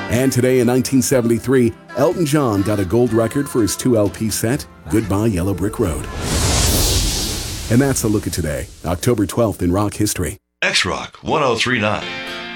And today in 1973, Elton John got a gold record for his 2 LP set, Goodbye Yellow Brick Road. And that's a look at today, October 12th in rock history. X-Rock 1039.